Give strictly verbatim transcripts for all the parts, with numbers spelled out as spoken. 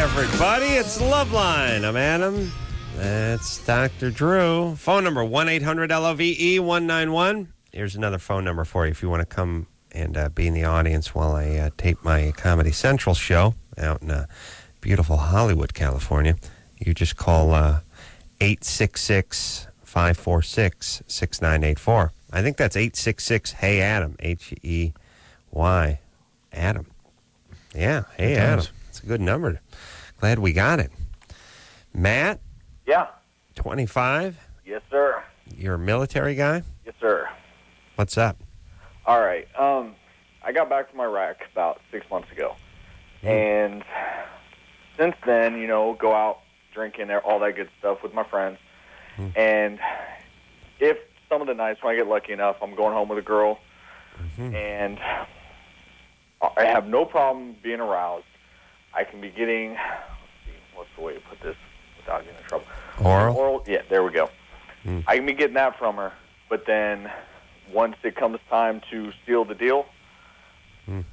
everybody. It's Loveline. I'm Adam. That's Doctor Drew. Phone number one eight hundred L O V E one nine one. Here's another phone number for you if you want to come and uh, be in the audience while I uh, tape my Comedy Central show out in uh, beautiful Hollywood, California. You just call uh, eight six six, five four six, six nine eight four. I think that's eight six six, hey Adam, H E Y, Adam. Yeah, hey Adam. It's a good number. Glad we got it. Matt? Yeah. twenty-five? Yes, sir. You're a military guy? Yes, sir. What's up? All right. Um, I got back from Iraq about six months ago. Mm. And since then, you know, go out drinking, all that good stuff with my friends. Mm. And if some of the nights when I get lucky enough, I'm going home with a girl, mm-hmm. and I have no problem being aroused. I can be getting, let's see, what's the way to put this without getting in trouble? Oral? Oral, yeah, there we go. Mm. I can be getting that from her, but then once it comes time to seal the deal, mm.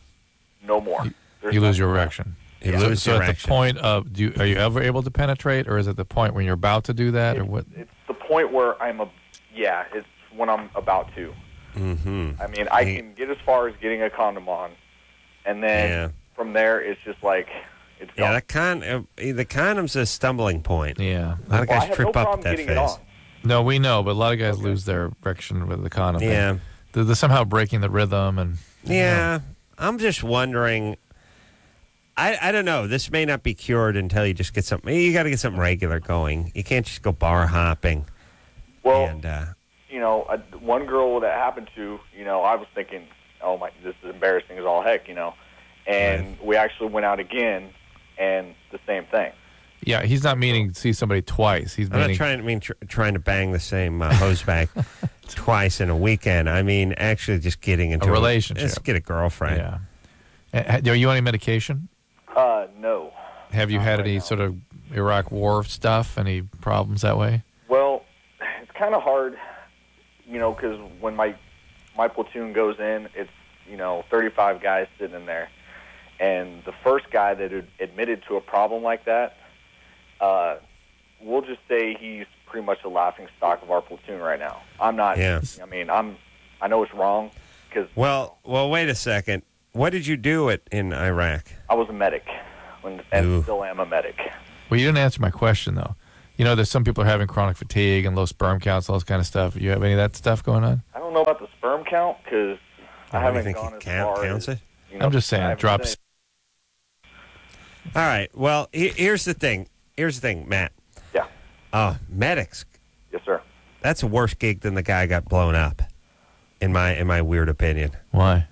no more. You, you lose your erection. You yeah. lose so your at erection. the point of, do you, are you ever able to penetrate, or is it the point when you're about to do that, it's, or what? It's the point where I'm a, yeah, it's when I'm about to. Mm-hmm. I mean, I can get as far as getting a condom on, and then yeah. from there, it's just like, it's gone. Yeah, the, con- uh, the condom's a stumbling point. Yeah. A lot of guys well, I have trip no up problem at that getting phase. it on. No, we know, but a lot of guys okay. lose their erection with the condom. Yeah. They're, they're somehow breaking the rhythm. and Yeah. Know. I'm just wondering, I, I don't know. This may not be cured until you just get something. You got to get something regular going. You can't just go bar hopping. Well, and, uh, you know, a, one girl that happened to, you know, I was thinking, oh, my, this is embarrassing as all heck, you know. And right. we actually went out again, and the same thing. Yeah, he's not meaning to see somebody twice. He's I'm meaning... not trying to mean tr- trying to bang the same uh, hose bag twice in a weekend. I mean, actually just getting into a relationship. A, just get a girlfriend. Yeah. Uh, are you on any medication? Uh, no. Have you Not had right any now. sort of Iraq War stuff? Any problems that way? Well, it's kind of hard, you know, because when my my platoon goes in, it's, you know, thirty-five guys sitting in there. And the first guy that had admitted to a problem like that, uh, we'll just say he's pretty much the laughing stock of our platoon right now. I'm not, yeah. I mean, I'm, I know it's wrong. Cause, well, well, wait a second. What did you do it in Iraq? I was a medic, when, and Ooh. still am a medic. Well, you didn't answer my question, though. You know, there's some people are having chronic fatigue and low sperm counts, all this kind of stuff. You have any of that stuff going on? I don't know about the sperm count, because I haven't think gone it as count, far counts as, it? You know, I'm just saying, it drops. All right. Well, he, here's the thing. Here's the thing, Matt. Yeah. Uh, medics. Yes, sir. That's a worse gig than the guy got blown up, in my in my weird opinion. Why?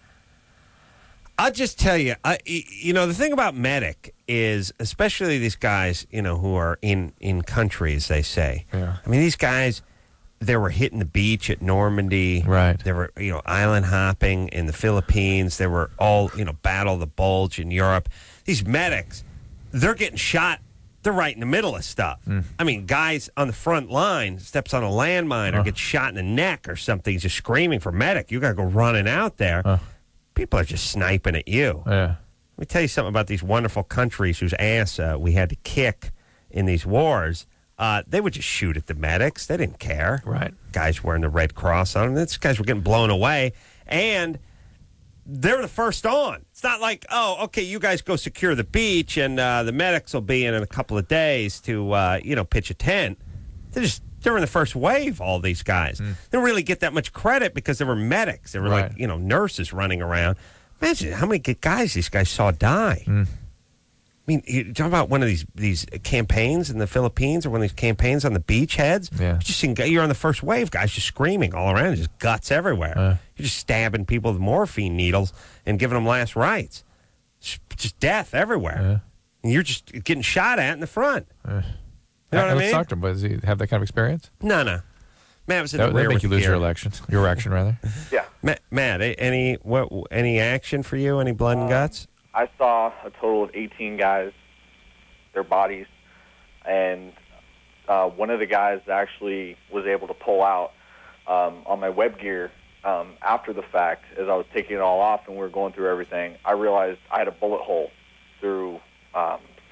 I'll just tell you, I, you know, the thing about medic is, especially these guys, you know, who are in, in countries, they say. Yeah. I mean, these guys, they were hitting the beach at Normandy. Right. They were, you know, island hopping in the Philippines. They were all, you know, Battle of the Bulge in Europe. These medics, they're getting shot. They're right in the middle of stuff. Mm. I mean, guys on the front line steps on a landmine uh. or gets shot in the neck or something, just screaming for medic. You got to go running out there. Uh. People are just sniping at you. Yeah. Let me tell you something about these wonderful countries whose ass uh, we had to kick in these wars. Uh, they would just shoot at the medics. They didn't care. Right. Guys wearing the Red Cross on them. These guys were getting blown away. And they're the first on. It's not like, oh, okay, you guys go secure the beach and uh, the medics will be in in a couple of days to, uh, you know, pitch a tent. They're just, they're in the first wave, all these guys. Mm. They don't really get that much credit because they were medics. They were right. like, you know, nurses running around. Imagine how many guys these guys saw die. Mm. I mean, you talk about one of these these campaigns in the Philippines or one of these campaigns on the beachheads. Yeah. You just seen, you're on the first wave, guys just screaming all around, just guts everywhere. Uh. You're just stabbing people with morphine needles and giving them last rites. Just, just death everywhere. Uh. And you're just getting shot at in the front. Uh. You know what I Let's mean? talk to him. Does he have that kind of experience? No, no. Matt was in that the would rear make with you the lose gear. your election. Your erection, rather. Yeah. Matt, Matt, any what any action for you? Any blood and um, guts? I saw a total of eighteen guys, their bodies, and uh, one of the guys actually was able to pull out um, on my web gear um, after the fact. As I was taking it all off and we were going through everything, I realized I had a bullet hole through um,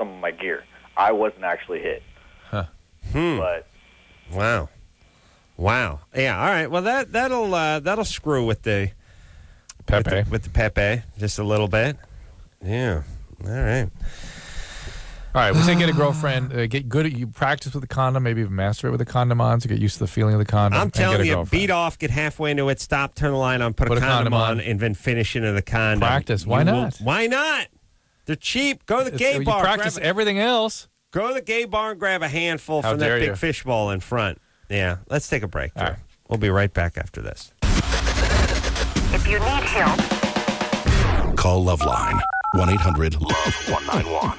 some of my gear. I wasn't actually hit. Huh. Hmm. But Wow. Wow. Yeah. All right. Well, that that'll uh, that'll screw with the Pepe. with the, with the Pepe just a little bit. Yeah. All right. All right, we say get a girlfriend, uh, get good at you practice with a condom, maybe even masturbate with a condom on to get used to the feeling of the condom. I'm and get telling a you, girlfriend. beat off, get halfway into it, stop, turn the line on, put, Put a, a condom, condom on, on. and then finish into the condom. Practice. Why You will- not? why not? They're cheap. Go to the It's- gay you bar. practice grab, everything else. go to the gay bar and grab a handful How from that dare big you. fishbowl in front. Yeah. Let's take a break. All Drew. right. We'll be right back after this. If you need help, Call Loveline. one eight hundred love one nine one.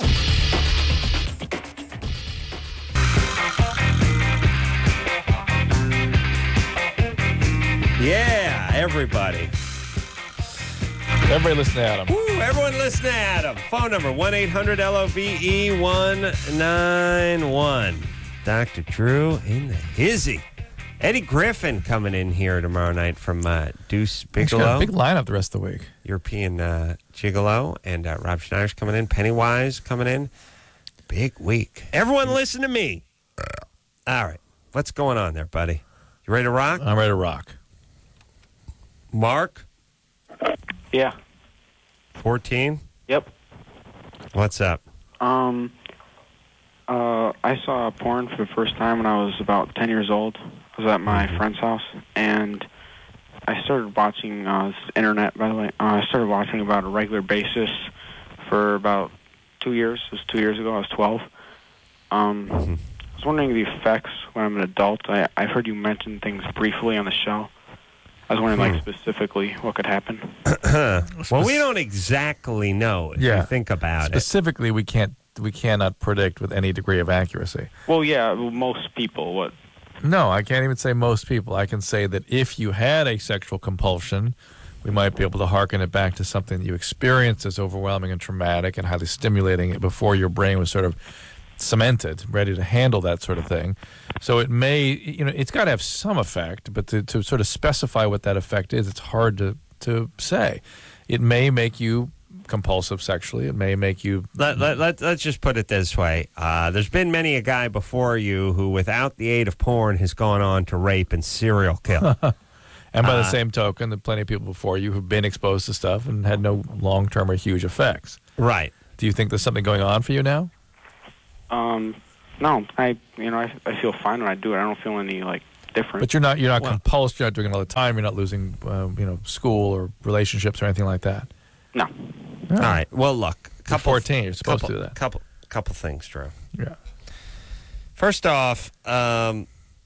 Yeah, everybody. Everybody listen to Adam. Woo, everyone listen to Adam. Phone number one eight hundred L O V E one nine one. Doctor Drew in the hizzy. Eddie Griffin coming in here tomorrow night from uh, Deuce He's got Bigelow, a big lineup the rest of the week. European uh, Gigolo, and uh, Rob Schneider's coming in. Pennywise coming in. Big week. Everyone listen to me. All right. What's going on there, buddy? You ready to rock? I'm ready to rock. Mark, Yeah. fourteen. Yep. What's up? Um. Uh, I saw porn for the first time when I was about ten years old. I was at my friend's house, and I started watching uh, this is internet. By the way, uh, I started watching about a regular basis for about two years. It was two years ago. I was twelve. Um, I was wondering the effects when I'm an adult. I I've heard you mention things briefly on the show. I was wondering, like, specifically what could happen. Well, we don't exactly know if Yeah. you think about it. Specifically, we can't we cannot predict with any degree of accuracy. Well, yeah, well, most people. What? No, I can't even say most people. I can say that if you had a sexual compulsion, we might be able to hearken it back to something that you experienced as overwhelming and traumatic and highly stimulating before your brain was sort of cemented, ready to handle that sort of thing. So it may, you know, it's got to have some effect, but to, to sort of specify what that effect is, it's hard to, to say. It may make you compulsive sexually. It may make you... Let, let, let, let's just put it this way. Uh, there's been many a guy before you who, without the aid of porn, has gone on to rape and serial kill. And by the Uh, same token, there are plenty of people before you who've been exposed to stuff and had no long-term or huge effects. Right. Do you think there's something going on for you now? Um, no, I you know I, I feel fine when I do it. I don't feel any like different. But you're not you're not Well- compulsed. You're not doing it all the time. You're not losing uh, you know school or relationships or anything like that. No. All right. Well, look. Couple, fourteen, you're supposed couple, to do that. Couple, couple things, Drew. Yeah. First off, um,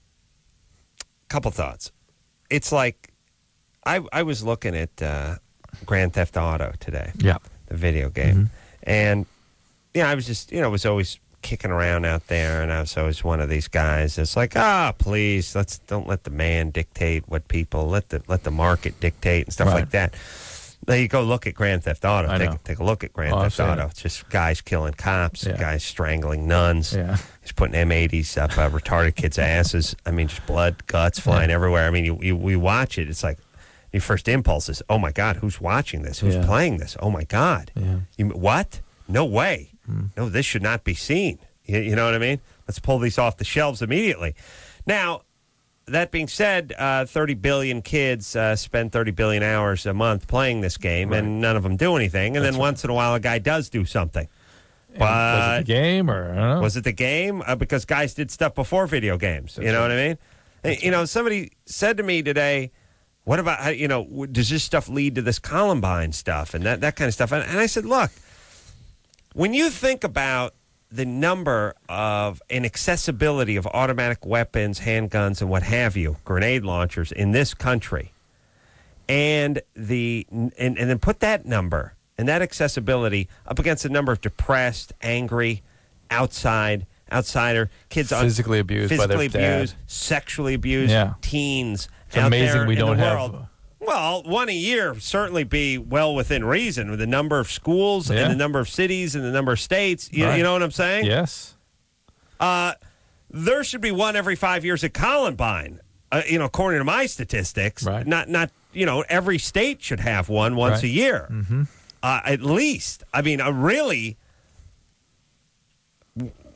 couple thoughts. It's like I I was looking at uh, Grand Theft Auto today, Yeah. the video game, and yeah, I was just you know was always kicking around out there, and I was always one of these guys that's like, ah, please, let's don't let the man dictate what people let the let the market dictate and stuff Right. like that. Now you go look at Grand Theft Auto. I Take, know. take a look at Grand Oh, I've Theft seen Auto. it. It's just guys killing cops, Yeah. guys strangling nuns. Yeah. He's putting M eighties up uh, retarded kids' asses. I mean, just blood, guts flying everywhere. I mean, you, you we watch it. It's like your first impulse is, oh my God, who's watching this? Who's Yeah. playing this? Oh my God. Yeah. You, what? No way. No, this should not be seen. You, you know what I mean? Let's pull these off the shelves immediately. Now, that being said, uh, thirty billion kids uh, spend thirty billion hours a month playing this game, and none of them do anything. And then once in a while, a guy does do something. And was But it the game or I don't know? was it the game? Uh, because guys did stuff before video games. You know what I mean? And, you know, somebody said to me today, what about, how- you know, w- does this stuff lead to this Columbine stuff and that, that kind of stuff? And, and I said, look, when you think about the number of and accessibility of automatic weapons, handguns, and what have you, grenade launchers in this country, and the and, and then put that number and that accessibility up against the number of depressed, angry, outside, outsider kids on- Physically abused by their physically dad. abused, sexually abused, Yeah. teens. It's out amazing there we in don't the have- world. Well, one a year certainly be well within reason with the number of schools Yeah. and the number of cities and the number of states. You, Right. you know what I'm saying? Yes. Uh, there should be one every five years at Columbine. Uh, you know, according to my statistics, Right. not not you know every state should have one once Right. a year, mm-hmm. uh, at least. I mean, uh, really,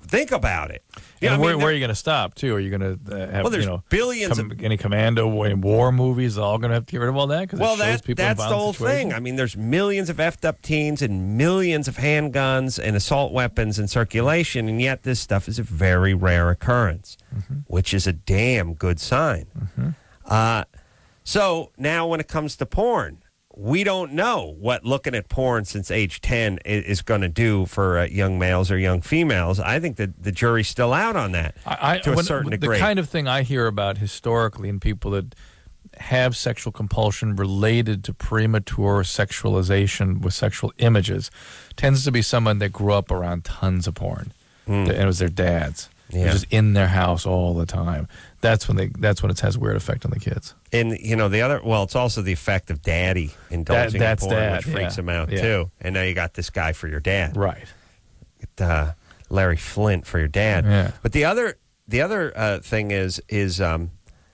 Think about it. Yeah, Yeah, and I where, mean, where are there- you going to stop too? Are you going to uh, have Well, there's you know billions com- of- any commando war, war movies? All going to have to get rid of all that because Well, it shows that people in that's the violent whole situations? thing. I mean, there's millions of effed up teens and millions of handguns and assault weapons in circulation, and yet this stuff is a very rare occurrence, Mm-hmm. which is a damn good sign. Uh, so now, when it comes to porn, we don't know what looking at porn since age ten is, is going to do for uh, young males or young females. I think that the jury's still out on that I, I, to a when- certain the degree. kind of thing I hear about historically in people that have sexual compulsion related to premature sexualization with sexual images tends to be someone that grew up around tons of porn, and it was their dads. It Yeah. was just in their house all the time. That's when they. That's when it has a weird effect on the kids. And, you know, the other, well, it's also the effect of daddy indulging that's in porn, dad, which freaks yeah. him out, Yeah. too. And now you got this guy for your dad. Right. Uh, Larry Flint for your dad. Yeah. But the other the other uh, thing is, is um,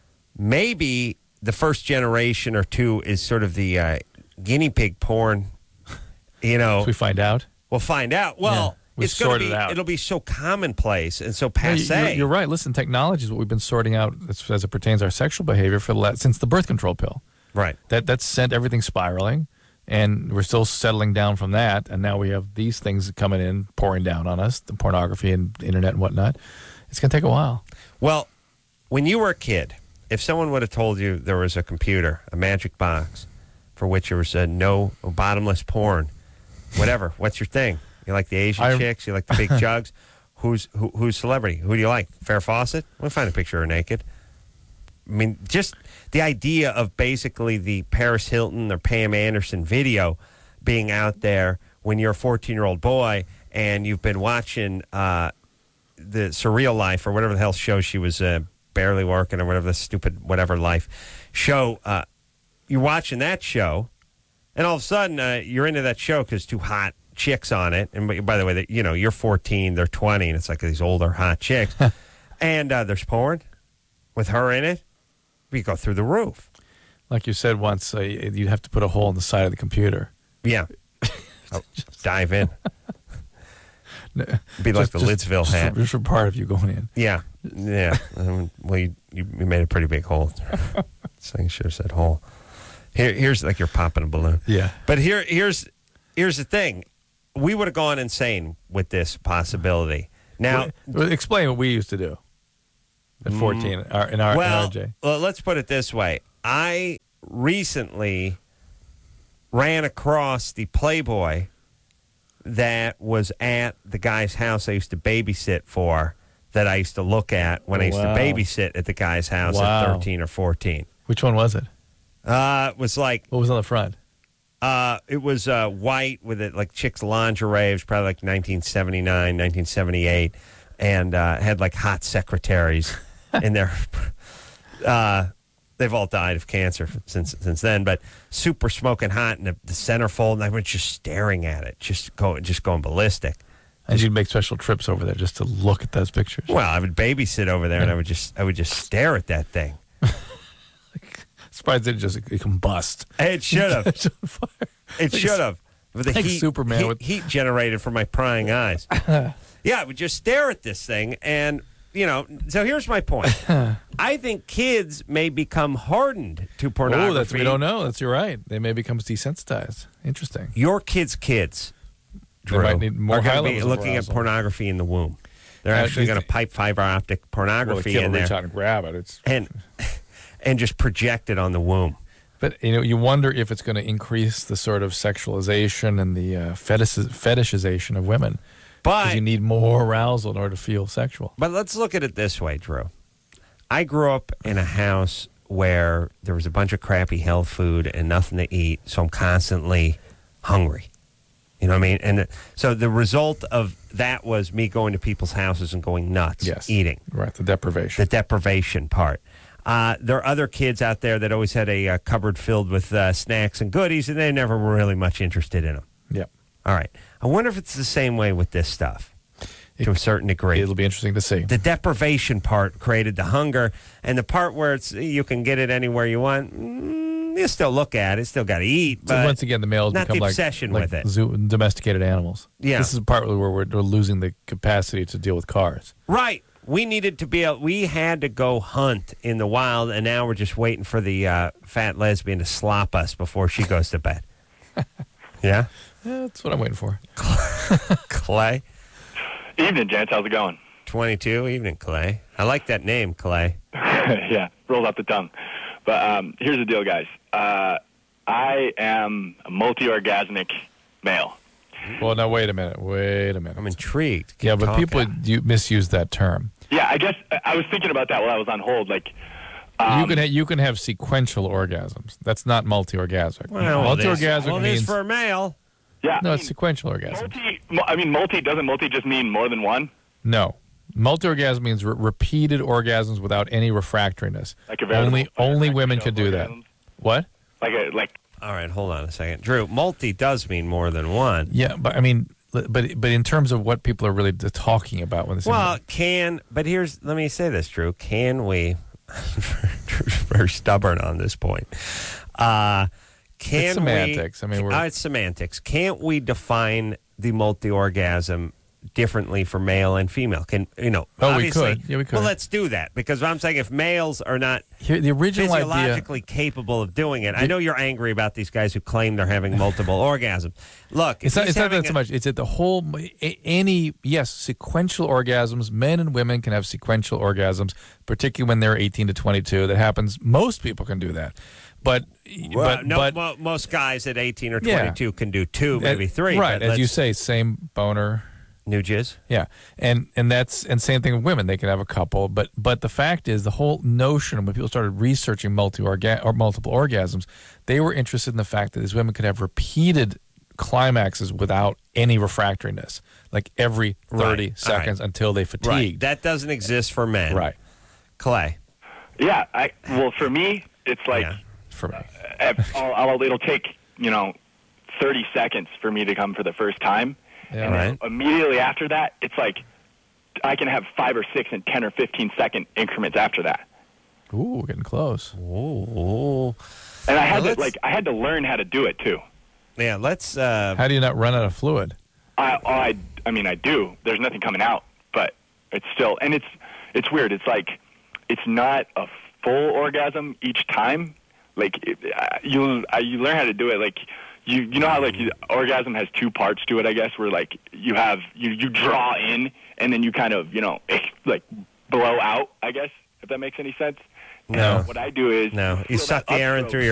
maybe the first generation or two is sort of the uh, guinea pig porn, you know. So we find out. We'll find out. Well, Yeah. We it's going sorted to it be, out. it'll be so commonplace and so No, you- passe. you're, you're right. Listen, technology is what we've been sorting out as, as it pertains to our sexual behavior for the last, since the birth control pill. Right. That that's sent everything spiraling, and we're still settling down from that. And now we have these things coming in, pouring down on us, the pornography and internet and whatnot. It's going to take a while. Well, when you were a kid, if someone would have told you there was a computer, a magic box, for which there was a no bottomless porn, whatever, what's your thing? You like the Asian I- chicks? You like the big jugs? Who's who, who's celebrity? Who do you like? Farrah Fawcett? We'll find a picture of her naked. I mean, just the idea of basically the Paris Hilton or Pam Anderson video being out there when you're a fourteen-year-old boy and you've been watching uh, the Surreal Life or whatever the hell show she was uh, barely working or whatever the stupid whatever life show. Uh, you're watching that show, and all of a sudden uh, you're into that show because two hot chicks on it. And by, by the way, they, you know, you're fourteen, they're twenty, and it's like these older hot chicks. And uh, there's porn with her in it. We go through the roof. Like you said once, uh, you'd have to put a hole in the side of the computer. Yeah. I'll dive in. Be like Just- the just- Lidsville just hat. For, just for part of you going in. Yeah. Yeah. Um, well, you, you you made a pretty big hole. So you should have said hole. Here, here's like you're popping a balloon. Yeah. But here, here's here's the thing. We would have gone insane with this possibility. Now, Well, explain what we used to do at fourteen in our, in our, in well, R J. well, let's put it this way. I recently ran across the Playboy that was at the guy's house I used to babysit for, that I used to look at when I used Wow. to babysit at the guy's house Wow. at thirteen or fourteen. Which one was it? Uh, it was like, What was on the front? uh, it was uh, white with it like chicks' lingerie. It was probably like nineteen seventy-nine, nineteen seventy-eight, and uh, had like hot secretaries in there. Uh, they've all died of cancer since since then, but super smoking hot in the, the centerfold, and I was just staring at it, just going, just going ballistic. And you'd make special trips over there just to look at those pictures. Well, I would babysit over there, and I would just I would just stare at that thing. Surprised it just it combust. It should have. Catch on fire. It should have. With the like heat, Superman heat, with- heat generated from my prying eyes. Yeah, I would just stare at this thing, and you know. So here's my point. I think kids may become hardened to pornography. Oh, that's we don't know. That's you're right. They may become desensitized. Interesting. Your kids' kids, They Drew, might need more are high going to be levels of looking at arousal. pornography in the womb. They're Uh, actually they- going to pipe fiber optic Well, the pornography kid will in reach there out and grab it. It's and and just project it on the womb. But you know, you wonder if it's going to increase the sort of sexualization and the uh, fetish, fetishization of women. Because But you need more arousal in order to feel sexual. But let's look at it this way, Drew. I grew up in a house where there was a bunch of crappy health food and nothing to eat, so I'm constantly hungry. You know what I mean? And the, so the result of that was me going to people's houses and going nuts, Yes. eating. Right, the deprivation. The deprivation part. Uh, there are other kids out there that always had a uh, cupboard filled with uh, snacks and goodies, and they never were really much interested in them. Yep. All right. I wonder if it's the same way with this stuff It- to a certain degree. It'll be interesting to see. The deprivation part created the hunger, and the part where it's you can get it anywhere you want, mm, Mm, you still look at it, still got to eat, So but once again, the males not become the like, obsession like with it. zoo, domesticated animals. Yeah. This is partly where we're, we're losing the capacity to deal with cars. Right. We needed to be, a, we had to go hunt in the wild, and now we're just waiting for the uh, fat lesbian to slop us before she goes to bed. Yeah? Yeah, that's what I'm waiting for. Clay? Evening, gents. How's it going? twenty-two. Evening, Clay. I like that name, Clay. Yeah, rolled off the tongue. But um, here's the deal, guys. Uh, I am a multi-orgasmic male. Well, now, wait a minute. Wait a minute. I'm intrigued. Keep yeah, but talking. people you misuse that term. Yeah, I guess I was thinking about that while I was on hold. Like, um, you can ha- you can have sequential orgasms. That's not multi-orgasmic. Well, multi-orgasmic well, it means is for a male. yeah. no, I it's mean, sequential orgasm. multi. mo- I mean, multi doesn't multi just mean more than one? No, multi-orgasm means re- repeated orgasms without any refractoriness. Like a veritable only only like women show can do that. orgasms? What? Like a like. All right, hold on a second. Drew, multi does mean more than one. Yeah, but I mean, but but in terms of what people are really t- talking about when they say Well, can, but here's, let me say this, Drew. Can we, Drew's very stubborn on this point. Uh, can It's semantics. We, I mean, we're- uh, it's semantics. Can't we define the multi-orgasm differently for male and female? Can, you know, Oh, we obviously- could. Yeah, we could. Well, let's do that, because I'm saying if males are not Here, the original idea. physiologically capable of doing it. I know you're angry about these guys who claim they're having multiple orgasms. Look, It's if not, he's it's not having that so a- much. It's that the whole, a- any, yes, sequential orgasms, men and women can have sequential orgasms, particularly when they're eighteen to twenty-two. That happens. Most people can do that. But, Well, but, no, but mo- most guys at eighteen or Yeah. twenty-two can do two, that- maybe three. Right. but As you let's- say, same boner. New jizz. Yeah, and and that's and same thing with women. They can have a couple, but but the fact is, the whole notion when people started researching multi or multiple orgasms, they were interested in the fact that these women could have repeated climaxes without any refractoriness, like every thirty Right. seconds All right. until they Right. fatigued. That doesn't exist for men. Right. Clay. Yeah. I well for me, it's like Yeah. For me, uh, I'll, I'll, it'll take you know thirty seconds for me to come for the first time. yeah. And Right. then immediately after that, it's like I can have five or six and ten or fifteen second increments after that. Ooh, we're getting close. Ooh. And I had Well, to let's- like I had to learn how to do it too. Yeah, let's. Uh, How do you not run out of fluid? I I I mean I do. There's nothing coming out, but it's still and it's it's weird. It's like it's not a full orgasm each time. Like it, uh, you uh, you learn how to do it. Like you you know how like you, orgasm has two parts to it. I guess where like you have you you draw in and then you kind of you know like blow out. I guess if that makes any sense. No. And what I do is no. You feel suck that the air in upstroke. through your